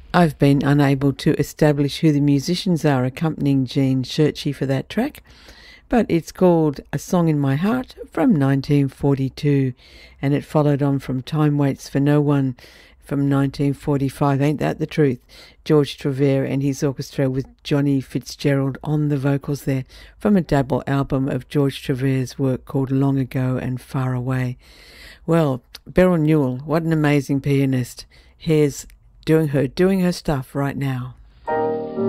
I've been unable to establish who the musicians are accompanying Gene Shirchie for that track, but it's called A Song in My Heart from 1942, and it followed on from Time Waits for No One from 1945. Ain't that the truth? George Trevere and his orchestra with Johnny Fitzgerald on the vocals there, from a double album of George Trevere's work called Long Ago and Far Away. Well, Beryl Newell, what an amazing pianist. Here's doing her stuff right now.